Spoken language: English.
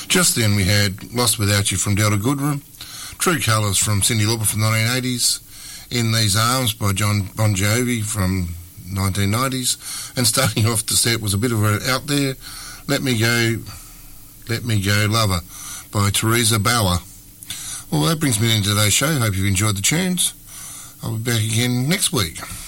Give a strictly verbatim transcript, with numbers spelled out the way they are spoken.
Just then we had Lost Without You from Delta Goodrem, True Colours from Cyndi Lauper from the nineteen eighties, In These Arms by John Bon Jovi from nineteen nineties, and starting off the set was a bit of a out there, Let Me Go, Let Me Go Lover by Teresa Bauer. Well, that brings me into today's show. Hope you've enjoyed the tunes. I'll be back again next week.